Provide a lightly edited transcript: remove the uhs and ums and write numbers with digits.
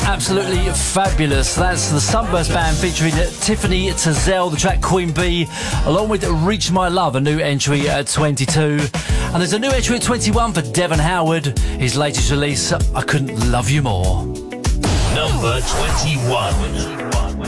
Absolutely fabulous. That's the Sunburst Band featuring Tiffany Tazell, the track Queen Bee, along with Reach My Love, a new entry at 22. And there's a new entry at 21 for Devon Howard, his latest release, I Couldn't Love You More. Number 21.